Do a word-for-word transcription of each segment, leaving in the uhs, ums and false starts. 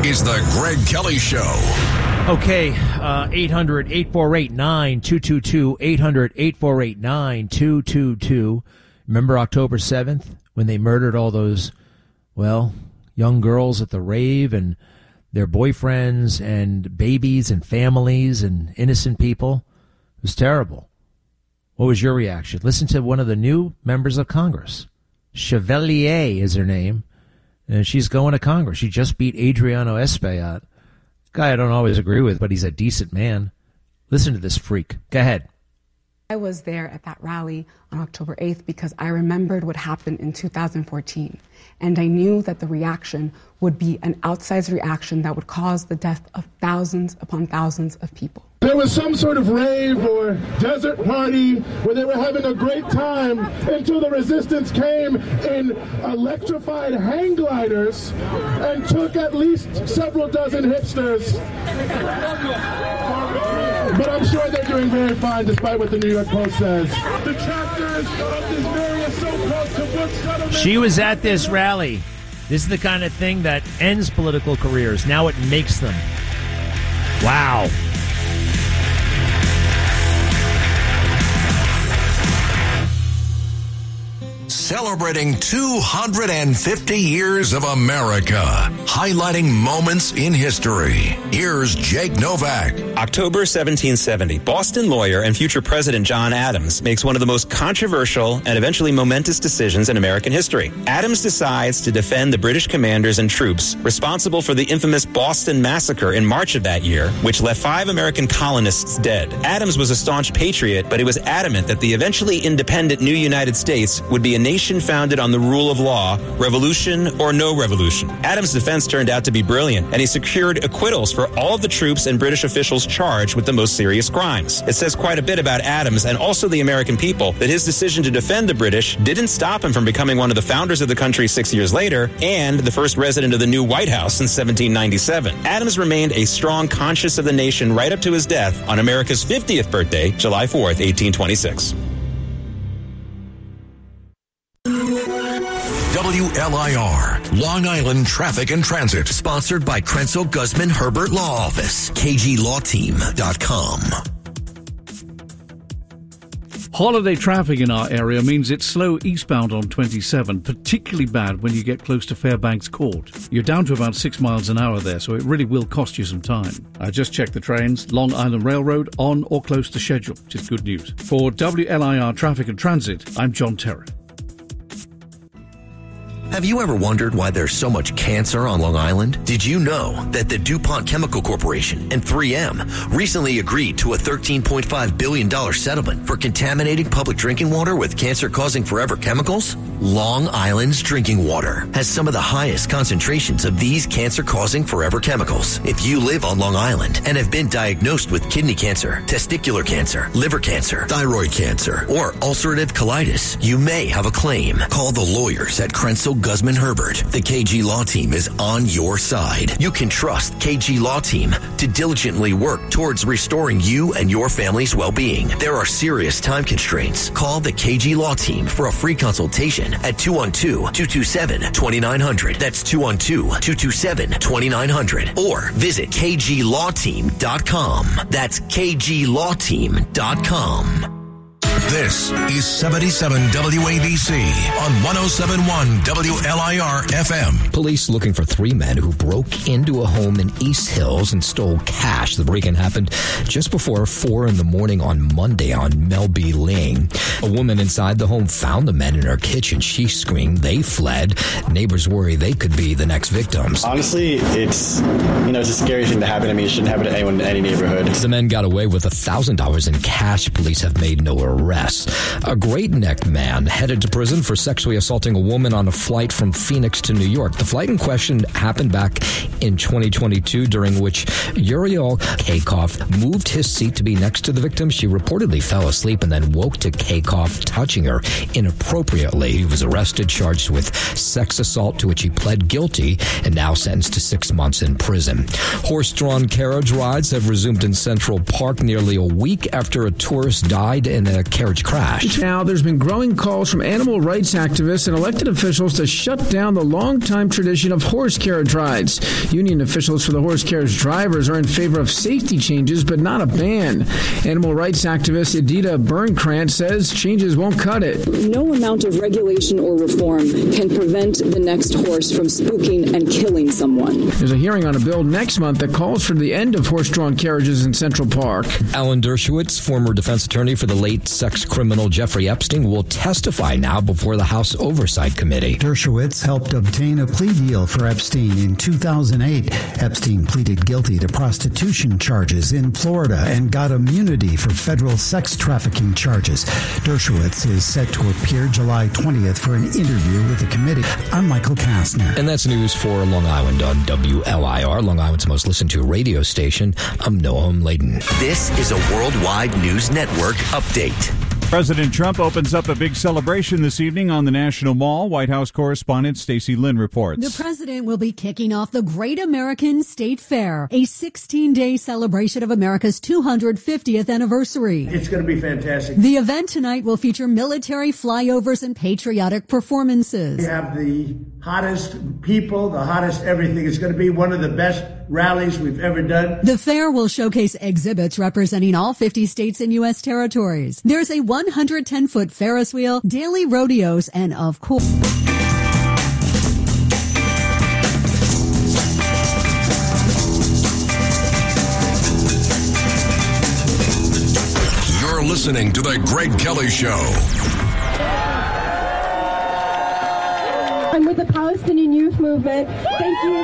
is the Greg Kelly Show. Okay, uh, eight hundred, eight four eight, nine two two two, eight hundred, eight four eight, nine two two two. Remember October seventh when they murdered all those, well, young girls at the rave and their boyfriends and babies and families and innocent people? It was terrible. What was your reaction? Listen to one of the new members of Congress. Chevalier is her name, and she's going to Congress. She just beat Adriano Espaillat. Guy I don't always agree with, but he's a decent man. Listen to this freak. Go ahead. I was there at that rally on October eighth because I remembered what happened in two thousand fourteen. And I knew that the reaction would be an outsized reaction that would cause the death of thousands upon thousands of people. There was some sort of rave or desert party where they were having a great time until the resistance came in electrified hang gliders and took at least several dozen hipsters. But I'm sure they're doing very fine despite what the New York Post says. The chapters of this various so-called kibbutz settlement. She was at this rally. This is the kind of thing that ends political careers. Now it makes them. Wow. Celebrating two hundred fifty years of America, highlighting moments in history. Here's Jake Novak. October seventeen seventy, Boston lawyer and future President John Adams makes one of the most controversial and eventually momentous decisions in American history. Adams decides to defend the British commanders and troops responsible for the infamous Boston Massacre in March of that year, which left five American colonists dead. Adams was a staunch patriot, but he was adamant that the eventually independent new United States would be a nation founded on the rule of law, revolution or no revolution. Adams' defense turned out to be brilliant, and he secured acquittals for all of the troops and British officials charged with the most serious crimes. It says quite a bit about Adams and also the American people that his decision to defend the British didn't stop him from becoming one of the founders of the country six years later and the first resident of the new White House in seventeen ninety-seven. Adams remained a strong conscience of the nation right up to his death on America's fiftieth birthday, July fourth, eighteen twenty-six. W L I R, Long Island Traffic and Transit. Sponsored by Krenzel Guzman Herbert Law Office, K G law team dot com. Holiday traffic in our area means it's slow eastbound on twenty-seven, particularly bad when you get close to Fairbanks Court. You're down to about six miles an hour there, so it really will cost you some time. I just checked the trains. Long Island Railroad on or close to schedule, which is good news. For W L I R Traffic and Transit, I'm John Terry. Have you ever wondered why there's so much cancer on Long Island? Did you know that the DuPont Chemical Corporation and three M recently agreed to a thirteen point five billion dollars settlement for contaminating public drinking water with cancer-causing forever chemicals? Long Island's drinking water has some of the highest concentrations of these cancer-causing forever chemicals. If you live on Long Island and have been diagnosed with kidney cancer, testicular cancer, liver cancer, thyroid cancer, or ulcerative colitis, you may have a claim. Call the lawyers at Krenzel Guzman Herbert. The K G Law Team is on your side. You can trust K G Law Team to diligently work towards restoring you and your family's well-being. There are serious time constraints. Call the K G Law Team for a free consultation at two one two, two two seven, two nine zero zero. That's two one two, two two seven, two nine zero zero. Or visit K G law team dot com. That's K G law team dot com. This is seventy-seven W A B C on one oh seven point one W L I R F M. Police looking for three men who broke into a home in East Hills and stole cash. The break-in happened just before four in the morning on Monday on Melby Lane. A woman inside the home found the men in her kitchen. She screamed. They fled. Neighbors worry they could be the next victims. Honestly, it's, you know, it's a scary thing to happen to me. It shouldn't happen to anyone in any neighborhood. The men got away with one thousand dollars in cash. Police have made no arrests. A Great Neck man headed to prison for sexually assaulting a woman on a flight from Phoenix to New York. The flight in question happened back in twenty twenty-two, during which Uriel Kakoff moved his seat to be next to the victim. She reportedly fell asleep and then woke to Kakoff touching her inappropriately. He was arrested, charged with sex assault, to which he pled guilty and now sentenced to six months in prison. Horse-drawn carriage rides have resumed in Central Park nearly a week after a tourist died in a carriage crash. Now, there's been growing calls from animal rights activists and elected officials to shut down the long-time tradition of horse carriage rides. Union officials for the horse carriage drivers are in favor of safety changes, but not a ban. Animal rights activist Edita Bernkrantz says changes won't cut it. No amount of regulation or reform can prevent the next horse from spooking and killing someone. There's a hearing on a bill next month that calls for the end of horse-drawn carriages in Central Park. Alan Dershowitz, former defense attorney for the late sex criminal Jeffrey Epstein, will testify now before the House Oversight Committee. Dershowitz helped obtain a plea deal for Epstein in two thousand eight. Epstein pleaded guilty to prostitution charges in Florida and got immunity for federal sex trafficking charges. Dershowitz is set to appear July twentieth for an interview with the committee. I'm Michael Kastner. And that's news for Long Island on W L I R, Long Island's most listened to radio station. I'm Noam Laden. This is a Worldwide News Network update. President Trump opens up a big celebration this evening on the National Mall. White House correspondent Stacey Lynn reports. The president will be kicking off the Great American State Fair, a sixteen-day celebration of America's two hundred fiftieth anniversary. It's going to be fantastic. The event tonight will feature military flyovers and patriotic performances. We have the hottest people, the hottest everything. It's going to be one of the best rallies we've ever done. The fair will showcase exhibits representing all fifty states and U S territories. There's a one hundred ten foot Ferris wheel, daily rodeos, and of course... You're listening to The Greg Kelly Show. I'm with the Palestinian Youth Movement. Thank you.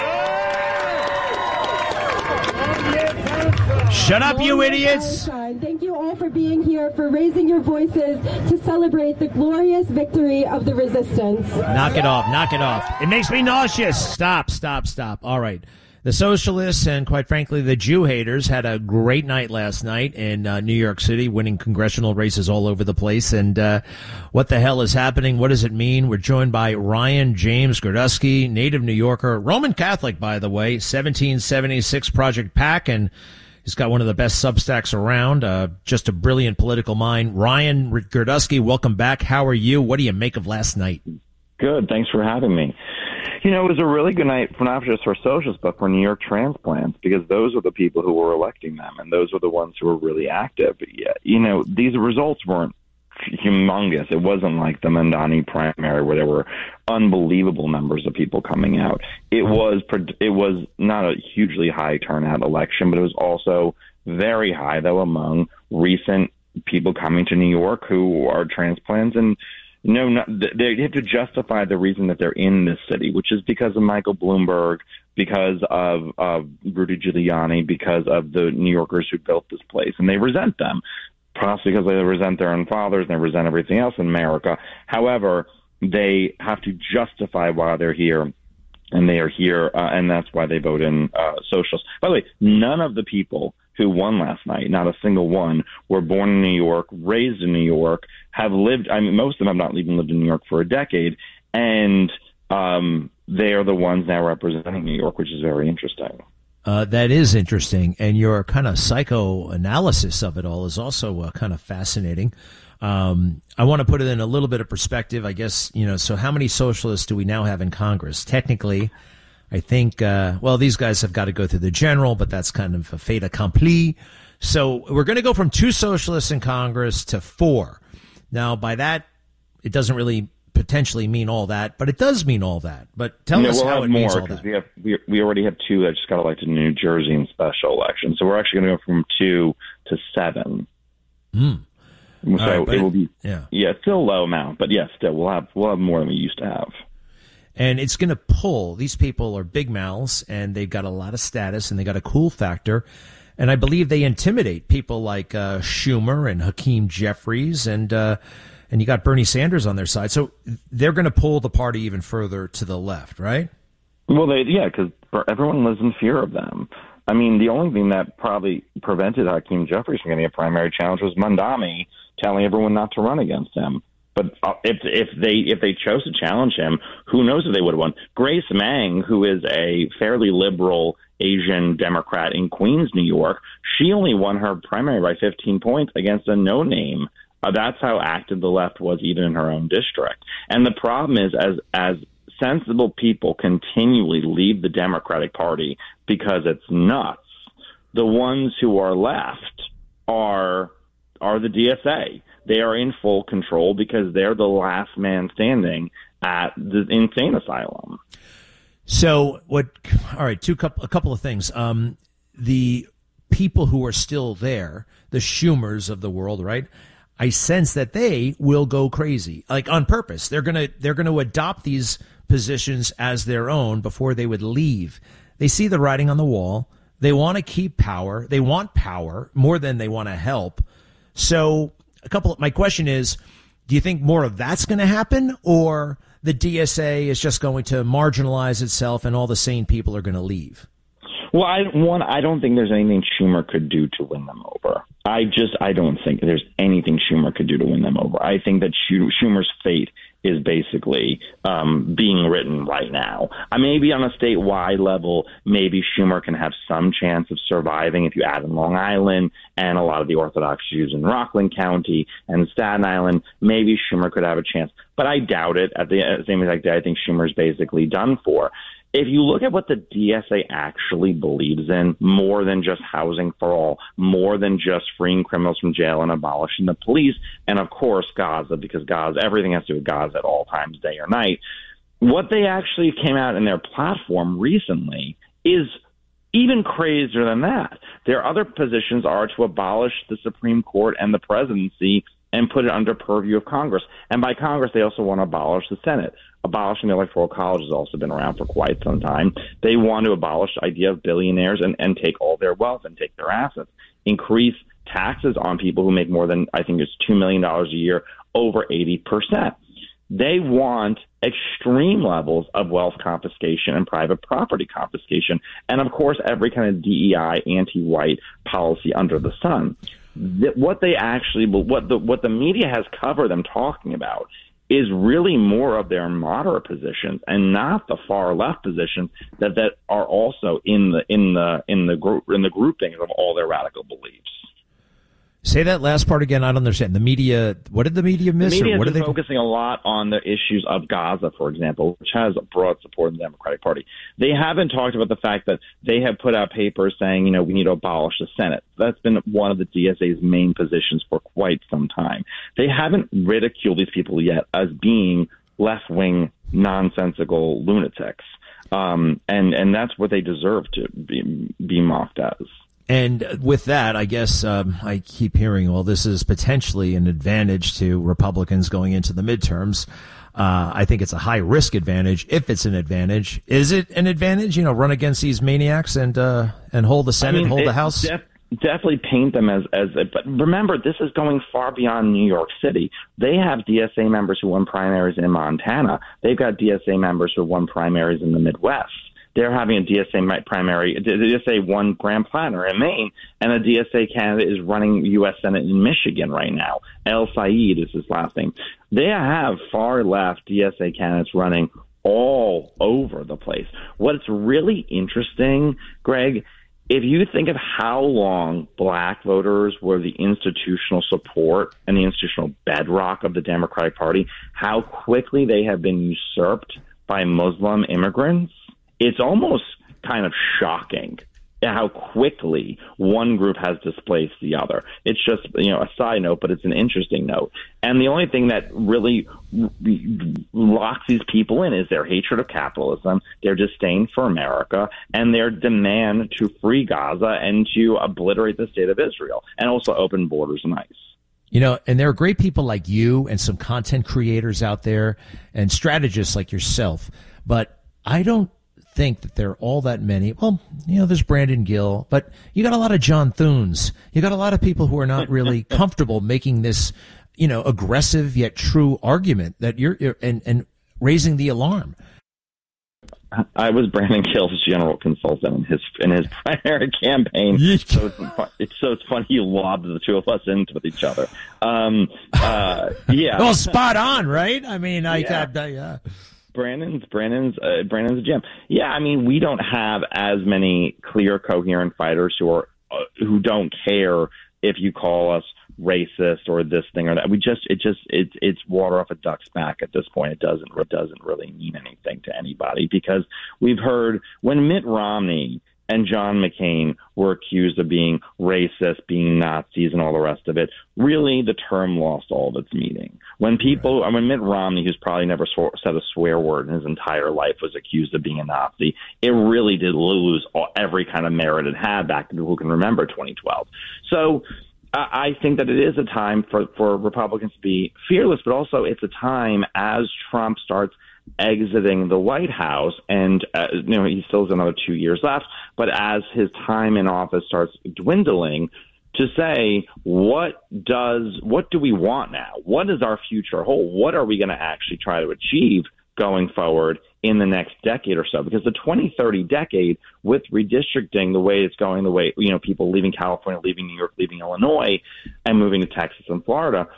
Shut up, you idiots! Thank you all for being here, for raising your voices to celebrate the glorious victory of the resistance. Knock it off, knock it off. It makes me nauseous. Stop, stop, stop. All right. The socialists and, quite frankly, the Jew haters had a great night last night in uh, New York City, winning congressional races all over the place. And uh, what the hell is happening? What does it mean? We're joined by Ryan James Girdusky, native New Yorker, Roman Catholic, by the way, seventeen seventy-six Project PAC, and he's got one of the best Substacks around, uh, just a brilliant political mind. Ryan Girdusky, welcome back. How are you? What do you make of last night? Good. Thanks for having me. You know, it was a really good night for not just for socialists, but for New York transplants, because those are the people who were electing them, and those are the ones who were really active. Yeah, you know, these results weren't humongous. It wasn't like the Mamdani primary where there were unbelievable numbers of people coming out. It was it was not a hugely high turnout election, but it was also very high, though, among recent people coming to New York who are transplants. And no, not, they have to justify the reason that they're in this city, which is because of Michael Bloomberg, because of, of Rudy Giuliani, because of the New Yorkers who built this place, and they resent them. Possibly because they resent their own fathers and they resent everything else in America. However, they have to justify why they're here, and they are here, uh, and that's why they vote in uh, socialists. By the way, none of the people who won last night, not a single one, were born in New York, raised in New York, have lived, I mean, most of them have not even lived in New York for a decade, and um, they are the ones now representing New York, which is very interesting. Uh, that is interesting, and your kind of psychoanalysis of it all is also uh, kind of fascinating. Um, I want to put it in a little bit of perspective, I guess, you know, so how many socialists do we now have in Congress? Technically, I think, uh, well, these guys have got to go through the general, but that's kind of a fait accompli. So we're going to go from two socialists in Congress to four. Now, by that, it doesn't really potentially mean all that, but it does mean all that. But tell no, us we'll how have it more, means all that. We have we we already have two that just got elected in New Jersey in special elections, so we're actually going to go from two to seven. Mm. So right, it will be yeah, yeah, still a low amount, but yes, yeah, still we'll have we'll have more than we used to have. And it's going to pull. These people are big mouths, and they've got a lot of status, and they got a cool factor. And I believe they intimidate people like uh, Schumer and Hakeem Jeffries, and uh, and you got Bernie Sanders on their side. So they're going to pull the party even further to the left, right? Well, they, yeah, because everyone lives in fear of them. I mean, the only thing that probably prevented Hakeem Jeffries from getting a primary challenge was Mamdani telling everyone not to run against him. But if if they if they chose to challenge him, who knows if they would have won? Grace Meng, who is a fairly liberal Asian Democrat in Queens, New York, she only won her primary by fifteen points against a no-name. Uh, that's how active the left was even in her own district. And the problem is, as as sensible people continually leave the Democratic Party because it's nuts, the ones who are left are are the D S A. They are in full control because they're the last man standing at the insane asylum. So what? All right, two couple a couple of things. Um, the people who are still there, the Schumers of the world, right? I sense that they will go crazy, like on purpose. They're gonna they're gonna adopt these positions as their own before they would leave. They see the writing on the wall. They want to keep power. They want power more than they want to help. So a couple of, my question is, do you think more of that's going to happen, or the D S A is just going to marginalize itself and all the sane people are going to leave? Well, I, one, I don't think there's anything Schumer could do to win them over. I just, I don't think there's anything Schumer could do to win them over. I think that Schumer's fate is basically um, being written right now. Uh, maybe on a statewide level, maybe Schumer can have some chance of surviving if you add in Long Island and a lot of the Orthodox Jews in Rockland County and Staten Island. Maybe Schumer could have a chance, but I doubt it. At the same exact day, I think Schumer's basically done for. If you look at what the D S A actually believes in, more than just housing for all, more than just freeing criminals from jail and abolishing the police, and of course Gaza, because Gaza, everything has to do with Gaza at all times, day or night, what they actually came out in their platform recently is even crazier than that. Their other positions are to abolish the Supreme Court and the presidency and put it under purview of Congress. And by Congress, they also want to abolish the Senate. Abolishing the Electoral College has also been around for quite some time. They want to abolish the idea of billionaires and, and take all their wealth and take their assets, increase taxes on people who make more than, I think it's two million dollars a year, over eighty percent. They want extreme levels of wealth confiscation and private property confiscation. And, of course, every kind of D E I, anti-white policy under the sun. What they actually, what the what the media has covered them talking about is really more of their moderate positions and not the far left positions that, that are also in the in the in the group in the groupings of all their radical beliefs. Say that last part again. I don't understand. The media, what did the media miss? The media or what is are they focusing a lot on the issues of Gaza, for example, which has broad support in the Democratic Party. They haven't talked about the fact that they have put out papers saying, you know, we need to abolish the Senate. That's been one of the D S A's main positions for quite some time. They haven't ridiculed these people yet as being left-wing, nonsensical lunatics. Um, and, and that's what they deserve to be, be mocked as. And with that, I guess um, I keep hearing, well, this is potentially an advantage to Republicans going into the midterms. Uh, I think it's a high risk advantage. If it's an advantage, is it an advantage? You know, run against these maniacs and uh, and hold the Senate, I mean, hold the it House. Def- definitely paint them as as. But remember, this is going far beyond New York City. They have D S A members who won primaries in Montana. They've got D S A members who won primaries in the Midwest. They're having a D S A primary. The D S A won Grand Planner in Maine, and a D S A candidate is running U S Senate in Michigan right now. El Said is his last name. They have far left D S A candidates running all over the place. What's really interesting, Greg, if you think of how long black voters were the institutional support and the institutional bedrock of the Democratic Party, how quickly they have been usurped by Muslim immigrants, it's almost kind of shocking how quickly one group has displaced the other. It's just, you know, a side note, but it's an interesting note. And the only thing that really locks these people in is their hatred of capitalism, their disdain for America, and their demand to free Gaza and to obliterate the state of Israel, and also open borders and ICE. You know, and there are great people like you and some content creators out there and strategists like yourself, but I don't think that there are all that many. Well, you know, there's Brandon Gill, but you got a lot of John Thunes. You got a lot of people who are not really comfortable making this, you know, aggressive yet true argument that you're, you're and, and raising the alarm. I was Brandon Gill's general consultant in his in his primary campaign. so, it's, it's so it's funny you lobbed the two of us into with each other. Um, uh, yeah. Well, spot on, right? I mean, I yeah. got, yeah. Brandon's Brandon's uh, Brandon's a gem. Yeah, I mean, we don't have as many clear, coherent fighters who are uh, who don't care if you call us racist or this thing or that. We just it just it's it's water off a duck's back at this point. It doesn't it doesn't really mean anything to anybody, because we've heard when Mitt Romney and John McCain were accused of being racist, being Nazis, and all the rest of it, really the term lost all of its meaning. When people, I mean, Mitt Romney, who's probably never sw- said a swear word in his entire life, was accused of being a Nazi, it really did lose all, every kind of merit it had back to people who can remember twenty twelve. So uh, I think that it is a time for, for Republicans to be fearless, but also it's a time as Trump starts exiting the White House, and uh, you know he still has another two years left, but as his time in office starts dwindling, to say what does what do we want now? What does our future hold? What are we going to actually try to achieve going forward in the next decade or so? Because the twenty thirty decade, with redistricting the way it's going, the way you know people leaving California, leaving New York, leaving Illinois, and moving to Texas and Florida,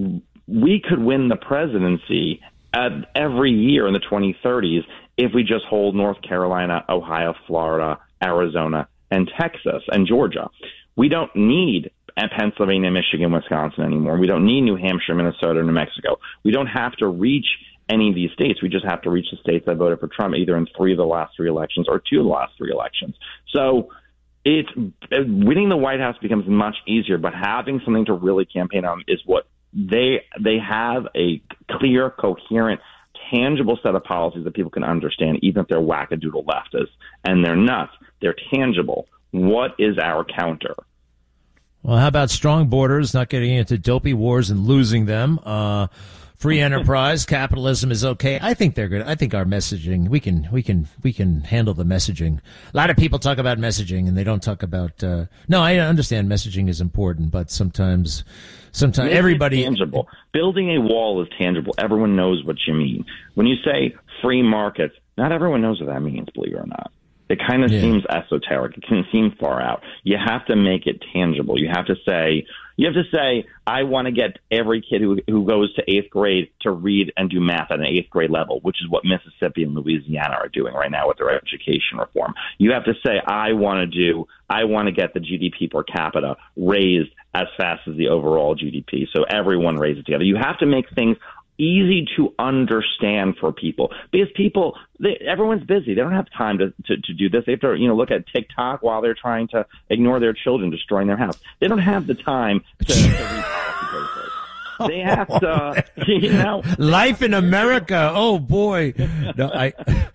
we could win the presidency Uh, every year in the twenty thirties if we just hold North Carolina, Ohio, Florida, Arizona, and Texas and Georgia. We don't need Pennsylvania, Michigan, Wisconsin anymore. We don't need New Hampshire, Minnesota, New Mexico. We don't have to reach any of these states. We just have to reach the states that voted for Trump either in three of the last three elections or two of the last three elections. So it's winning the White House becomes much easier, but having something to really campaign on is what They they have a clear, coherent, tangible set of policies that people can understand, even if they're wackadoodle leftists and they're nuts. They're tangible. What is our counter? Well, how about strong borders, not getting into dopey wars and losing them? Uh, free enterprise, capitalism is okay. I think they're good. I think our messaging, we can, we can, we can handle the messaging. A lot of people talk about messaging and they don't talk about, uh, no, I understand messaging is important, but sometimes, sometimes everybody. Tangible. Building a wall is tangible. Everyone knows what you mean. When you say free markets, not everyone knows what that means, believe it or not. It kind of yeah. seems esoteric. It can seem far out. You have to make it tangible. You have to say, you have to say, I want to get every kid who, who goes to eighth grade to read and do math at an eighth grade level, which is what Mississippi and Louisiana are doing right now with their education reform. You have to say, I want to do, I want to get the G D P per capita raised as fast as the overall G D P. So everyone raises together. You have to make things easy to understand for people, because people, they, everyone's busy. They don't have time to, to, to do this. They have to, you know, look at TikTok while they're trying to ignore their children destroying their house. They don't have the time to, to read policy papers. They have to, you know. Life in America. Oh boy. No, I,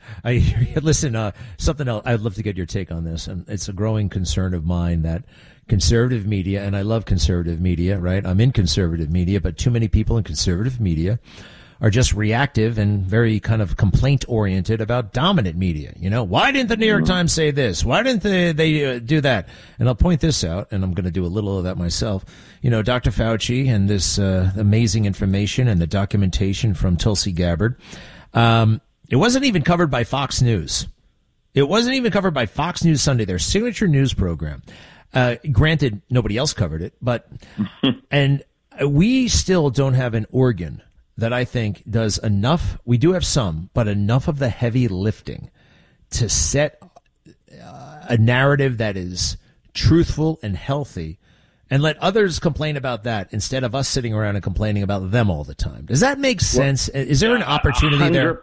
I listen. Uh, something else. I'd love to get your take on this, and it's a growing concern of mine that conservative media, and I love conservative media, right? I'm in conservative media, but too many people in conservative media are just reactive and very kind of complaint oriented about dominant media. You know, why didn't the New York Times say this? Why didn't they, they uh, do that? And I'll point this out, and I'm going to do a little of that myself. You know, Doctor Fauci and this uh, amazing information and the documentation from Tulsi Gabbard. Um, it wasn't even covered by Fox News. It wasn't even covered by Fox News Sunday, their signature news program. Uh, granted, nobody else covered it, but, and we still don't have an organ that I think does enough. We do have some, but enough of the heavy lifting to set uh, a narrative that is truthful and healthy, and let others complain about that instead of us sitting around and complaining about them all the time. Does that make sense? Well, is there an opportunity there?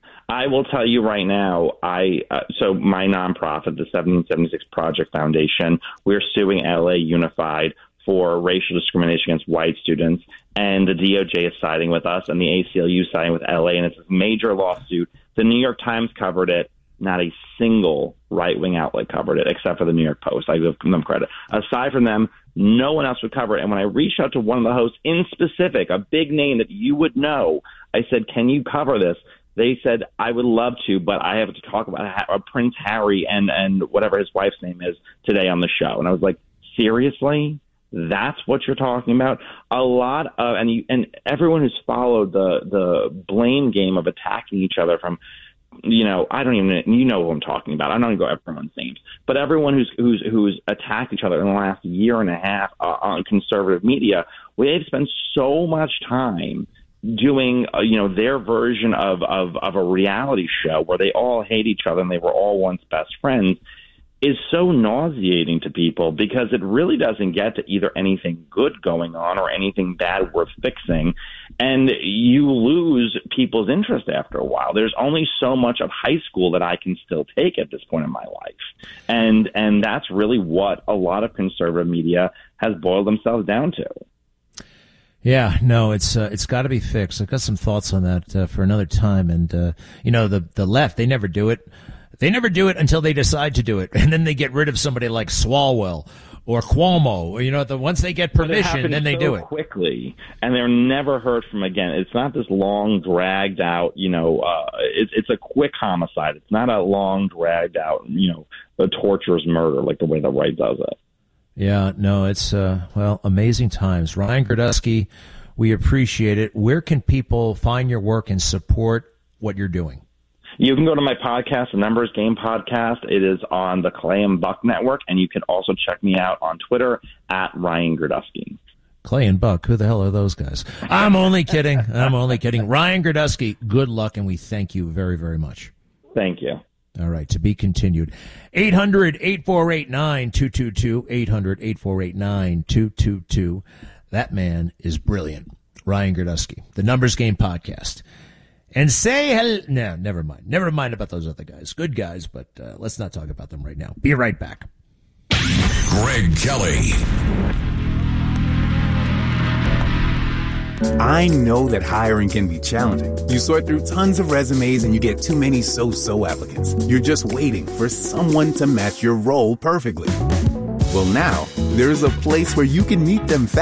I will tell you right now, I uh, so my nonprofit, the seventeen seventy-six Project Foundation, we're suing L A Unified for racial discrimination against white students, and the D O J is siding with us, and the A C L U siding with L A, and it's a major lawsuit. The New York Times covered it. Not a single right-wing outlet covered it, except for the New York Post. I give them credit. Aside from them, no one else would cover it. And when I reached out to one of the hosts in specific, a big name that you would know, I said, can you cover this? They said, I would love to, but I have to talk about uh, Prince Harry and, and whatever his wife's name is today on the show. And I was like, seriously? That's what you're talking about? A lot of, and you, and everyone who's followed the, the blame game of attacking each other from, you know, I don't even, you know who I'm talking about. I don't even go everyone's names, but everyone who's, who's, who's attacked each other in the last year and a half uh, on conservative media, they've spent so much time doing, uh, you know, their version of, of, of a reality show where they all hate each other and they were all once best friends. is so nauseating to people because it really doesn't get to either anything good going on or anything bad worth fixing. And you lose people's interest after a while. There's only so much of high school that I can still take at this point in my life. And and that's really what a lot of conservative media has boiled themselves down to. Yeah, no, it's uh, it's got to be fixed. I've got some thoughts on that uh, for another time. And, uh, you know, the, the left, they never do it. They never do it until they decide to do it. And then they get rid of somebody like Swalwell or Cuomo. Or, you know, the, once they get permission, then they so do it. quickly, and they're never heard from again. It's not this long, dragged out, you know, uh, it's, it's a quick homicide. It's not a long, dragged out, you know, a torturous murder like the way the right does it. Yeah, no, it's, uh, well, amazing times. Ryan Girdusky, we appreciate it. Where can people find your work and support what you're doing? You can go to my podcast, the Numbers Game Podcast. It is on the Clay and Buck Network, and you can also check me out on Twitter at Ryan Girdusky. Clay and Buck, who the hell are those guys? I'm only kidding. I'm only kidding. Ryan Girdusky, good luck, and we thank you very, very much. Thank you. All right, to be continued. eight hundred, eight four eight, nine two two two, eight hundred, eight four eight, nine two two two. That man is brilliant. Ryan Girdusky, the Numbers Game Podcast. And say hello. No, never mind. Never mind about those other guys. Good guys, but uh, let's not talk about them right now. Be right back. Greg Kelly. I know that hiring can be challenging. You sort through tons of resumes and you get too many so-so applicants. You're just waiting for someone to match your role perfectly. Well, now, there's a place where you can meet them fast.